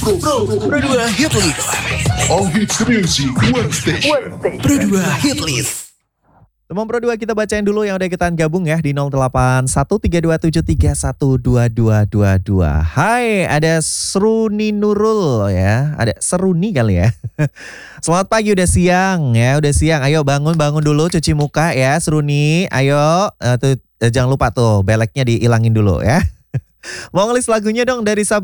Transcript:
Pro 2 Hit List. All hits music, one station. Pro 2 Hit List. Teman Pro 2 kita bacain dulu yang udah ikutan gabung ya di 081327312222. Hai, ada Seruni Nurul ya. Ada Seruni kali ya. Selamat pagi, udah siang ya, udah siang. Ayo bangun dulu, cuci muka ya Seruni. Ayo, jangan lupa tuh beleknya dihilangin dulu ya. Mau ngelis lagunya dong dari Sabrina.